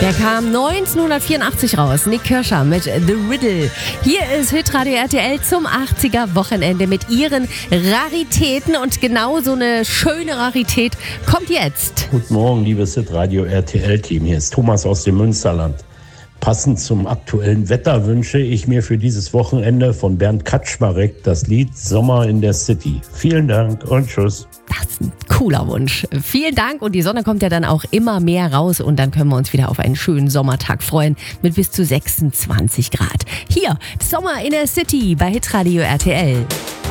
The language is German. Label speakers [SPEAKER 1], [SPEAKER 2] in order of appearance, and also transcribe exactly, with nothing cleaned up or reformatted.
[SPEAKER 1] Der kam neunzehnhundertvierundachtzig raus. Nick Kershaw mit The Riddle. Hier ist Hitradio R T L zum achtziger-Wochenende mit ihren Raritäten. Und genau so eine schöne Rarität kommt jetzt.
[SPEAKER 2] Guten Morgen, liebes Hitradio R T L-Team. Hier ist Thomas aus dem Münsterland. Passend zum aktuellen Wetter wünsche ich mir für dieses Wochenende von Bernd Kaczmarek das Lied Sommer in der City. Vielen Dank und tschüss.
[SPEAKER 1] Das ist ein cooler Wunsch. Vielen Dank, und die Sonne kommt ja dann auch immer mehr raus und dann können wir uns wieder auf einen schönen Sommertag freuen mit bis zu sechsundzwanzig Grad. Hier, Sommer in der City bei Hitradio R T L.